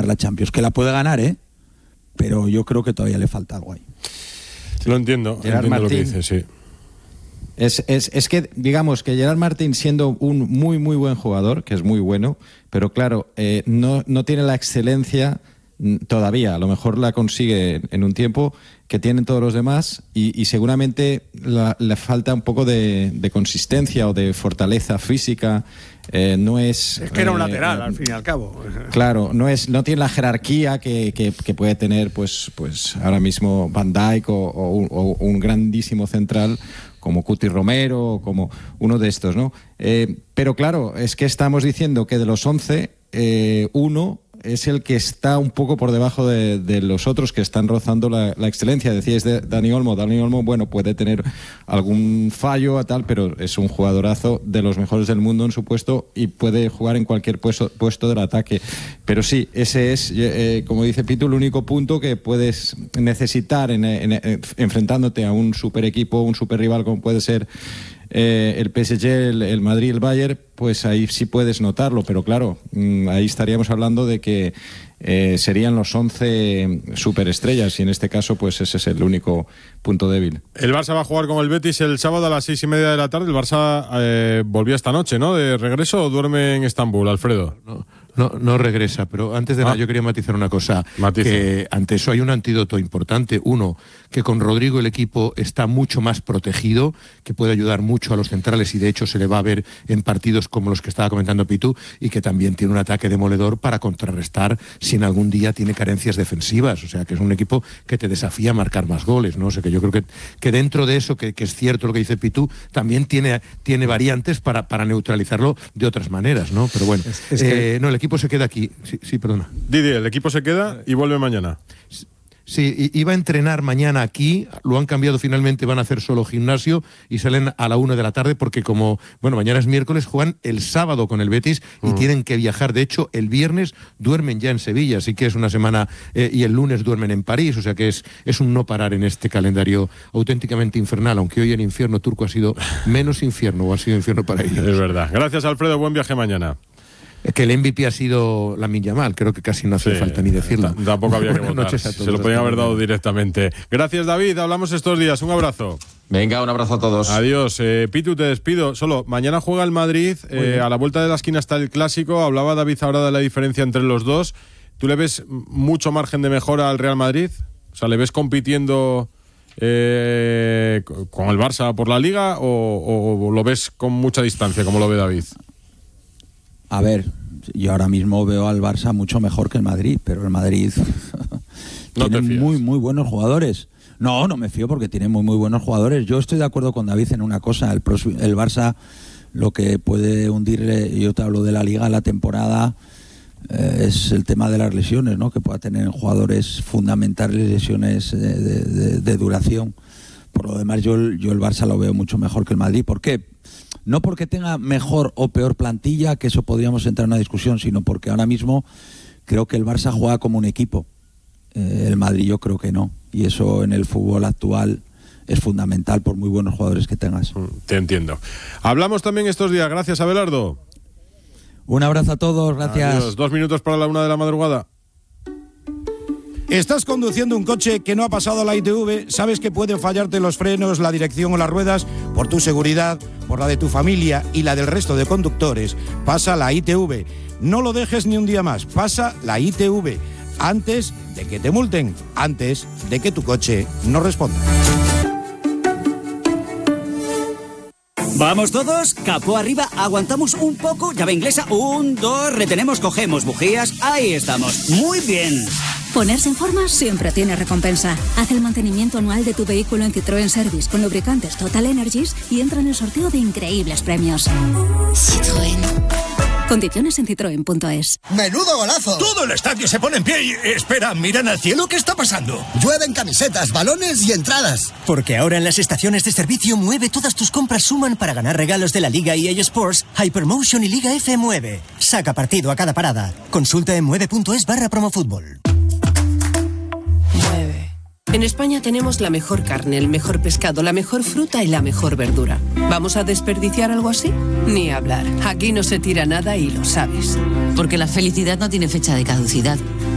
la Champions, que la puede ganar, pero yo creo que todavía le falta algo ahí. Lo entiendo, entiendo lo que dice, sí. Es que, digamos, que Gerard Martín, siendo un muy, muy buen jugador, que es muy bueno, pero claro, no tiene la excelencia todavía. A lo mejor la consigue en un tiempo que tienen todos los demás y seguramente le falta un poco de consistencia o de fortaleza física. No es que era un lateral, al fin y al cabo. Claro, no tiene la jerarquía que puede tener pues ahora mismo Van Dijk o un grandísimo central como Cuti Romero o como uno de estos, ¿no? Pero claro, es que estamos diciendo que de los 11, uno es el que está un poco por debajo de los otros que están rozando la excelencia. Decíais de Dani Olmo. Dani Olmo, bueno, puede tener algún fallo a tal, pero es un jugadorazo de los mejores del mundo en su puesto y puede jugar en cualquier puesto del ataque. Pero sí, ese es, como dice Pitu, el único punto que puedes necesitar enfrentándote a un super equipo, un super rival como puede ser el PSG, el Madrid, el Bayern, pues ahí sí puedes notarlo, pero claro, ahí estaríamos hablando de que serían los 11 superestrellas y en este caso pues ese es el único punto débil. El Barça va a jugar con el Betis el sábado a las 6:30 de la tarde. El Barça volvió esta noche, ¿no? ¿De regreso o duerme en Estambul, Alfredo? No regresa, pero antes de nada yo quería matizar una cosa. Que ante eso hay un antídoto importante. Uno, que con Rodrigo el equipo está mucho más protegido, que puede ayudar mucho a los centrales y de hecho se le va a ver en partidos como los que estaba comentando Pitu, y que también tiene un ataque demoledor para contrarrestar si en algún día tiene carencias defensivas. O sea, que es un equipo que te desafía a marcar más goles, ¿no? O sea, que yo creo que dentro de eso, que es cierto lo que dice Pitu, también tiene variantes para neutralizarlo de otras maneras, ¿no? Pero bueno, no, el equipo se queda aquí. Sí, perdona. Didi, el equipo se queda y vuelve mañana. Sí, iba a entrenar mañana aquí, lo han cambiado finalmente, van a hacer solo gimnasio y salen a la 1 de la tarde porque como, bueno, mañana es miércoles, juegan el sábado con el Betis y tienen que viajar. De hecho, el viernes duermen ya en Sevilla, así que es una semana, y el lunes duermen en París, o sea que es un no parar en este calendario auténticamente infernal, aunque hoy el infierno turco ha sido menos infierno, o ha sido infierno para ellos. Es verdad. Gracias, Alfredo, buen viaje mañana. Que el MVP ha sido Lamine Yamal, creo que casi no hace falta ni decirlo. Tampoco había que votar, se lo podían haber dado directamente. Gracias, David, hablamos estos días, un abrazo. Venga, un abrazo a todos. Adiós. Pitu, te despido. Solo, mañana juega el Madrid, a la vuelta de la esquina está el Clásico, hablaba David ahora de la diferencia entre los dos. ¿Tú le ves mucho margen de mejora al Real Madrid? O sea, ¿le ves compitiendo con el Barça por la Liga o lo ves con mucha distancia, como lo ve David? A ver, yo ahora mismo veo al Barça mucho mejor que el Madrid, pero el Madrid tiene muy, muy buenos jugadores. No me fío porque tiene muy, muy buenos jugadores. Yo estoy de acuerdo con David en una cosa. El Barça, lo que puede hundirle, yo te hablo de la Liga, la temporada, es el tema de las lesiones, ¿no? Que pueda tener jugadores fundamentales, lesiones de duración. Por lo demás, yo el Barça lo veo mucho mejor que el Madrid. ¿Por qué? No porque tenga mejor o peor plantilla, que eso podríamos entrar en una discusión, sino porque ahora mismo creo que el Barça juega como un equipo. El Madrid yo creo que no. Y eso en el fútbol actual es fundamental por muy buenos jugadores que tengas. Te entiendo. Hablamos también estos días. Gracias, Abelardo. Un abrazo a todos, gracias. Adiós. 2 minutos para la 1 de la madrugada. ¿Estás conduciendo un coche que no ha pasado la ITV? ¿Sabes que pueden fallarte los frenos, la dirección o las ruedas? Por tu seguridad, por la de tu familia y la del resto de conductores, pasa la ITV. No lo dejes ni un día más, pasa la ITV. Antes de que te multen, antes de que tu coche no responda. ¿Vamos todos? Capó arriba, aguantamos un poco, llave inglesa, 1, 2, retenemos, cogemos bujías, ahí estamos, muy bien. Ponerse en forma siempre tiene recompensa. Haz el mantenimiento anual de tu vehículo en Citroën Service con lubricantes Total Energies y entra en el sorteo de increíbles premios. Citroën. Condiciones en citroen.es. ¡Menudo golazo! Todo el estadio se pone en pie y... Espera, ¿miran al cielo? ¿Qué está pasando? Llueven camisetas, balones y entradas. Porque ahora en las estaciones de servicio Mueve todas tus compras suman para ganar regalos de la Liga EA Sports, Hypermotion y Liga F Mueve. Saca partido a cada parada. Consulta en mueve.es/promofútbol. En España tenemos la mejor carne, el mejor pescado, la mejor fruta y la mejor verdura. ¿Vamos a desperdiciar algo así? Ni hablar. Aquí no se tira nada y lo sabes. Porque la felicidad no tiene fecha de caducidad.